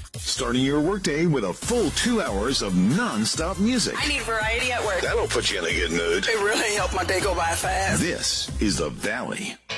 Starting your workday with a full 2 hours of non-stop music. I need variety at work. That'll put you in a good mood. It really helped my day go by fast. This is The Valley